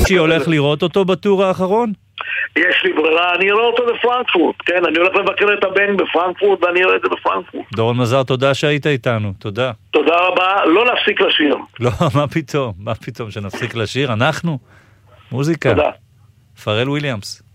אביצ'י הולך לראות אותו בטור האחרון? יש לי ברירה, אני אראה אותו בפרנקפורט, כן, אני הולך לבקר את הבן בפרנקפורט ואני אראה את זה בפרנקפורט. דורון מזר, תודה שהיית איתנו, תודה. תודה רבה, לא להפסיק לשיר. לא, מה פתאום שנפסיק לשיר? אנחנו? מוזיקה. תודה. פרל וויליאמס.